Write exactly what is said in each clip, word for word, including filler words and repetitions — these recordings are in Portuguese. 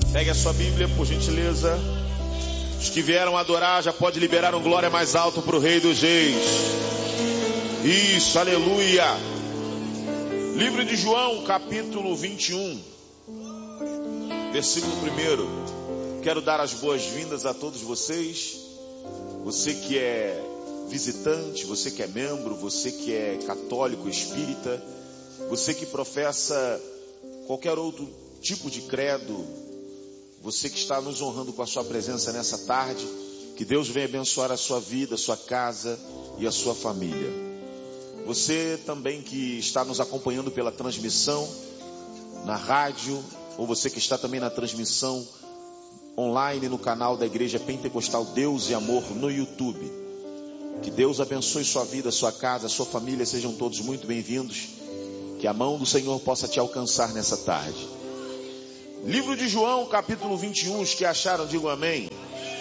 Pegue a sua Bíblia, por gentileza. Os que vieram adorar já pode liberar um glória mais alto para o Rei dos Reis. Isso, aleluia. Livro de João, capítulo vinte e um, versículo primeiro. Quero dar as boas-vindas a todos vocês. Você que é visitante, você que é membro, você que é católico, espírita, você que professa qualquer outro tipo de credo, você que está nos honrando com a sua presença nessa tarde, que Deus venha abençoar a sua vida, a sua casa e a sua família. Você também que está nos acompanhando pela transmissão na rádio, ou você que está também na transmissão online no canal da Igreja Pentecostal Deus e Amor no YouTube. Que Deus abençoe sua vida, sua casa, sua família, sejam todos muito bem-vindos. Que a mão do Senhor possa te alcançar nessa tarde. Livro de João, capítulo vinte e um, os que acharam, digam amém.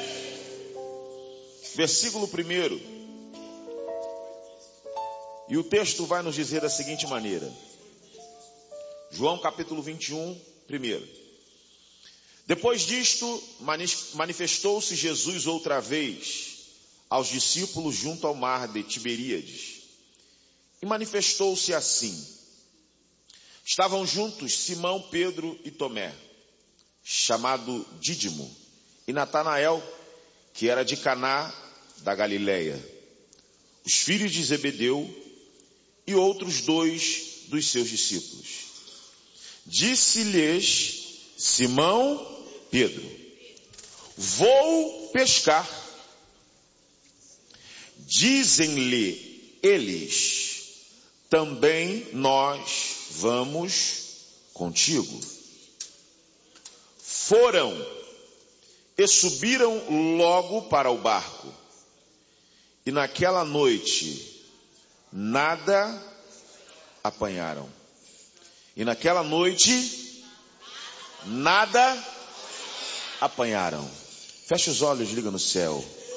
Versículo primeiro. E o texto vai nos dizer da seguinte maneira. João, capítulo vinte e um, primeiro. Depois disto, manifestou-se Jesus outra vez aos discípulos junto ao mar de Tiberíades. E manifestou-se assim. Estavam juntos Simão, Pedro e Tomé, chamado Dídimo, e Natanael, que era de Caná da Galileia, os filhos de Zebedeu e outros dois dos seus discípulos. Disse-lhes Simão Pedro: vou pescar. Dizem-lhe eles: também nós vamos contigo. Foram e subiram logo para o barco. E naquela noite nada apanharam. E naquela noite nada apanharam. Feche os olhos, liga no céu.